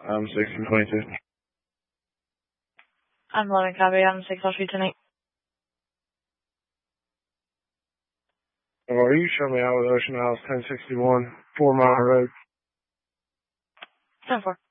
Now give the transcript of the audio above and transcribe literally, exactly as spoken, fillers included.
I'm sixteen twenty-two. I'm eleven copy. I'm six oh three tonight. Or you show me out with Ocean House ten sixty-one, Four Mile Road. ten four.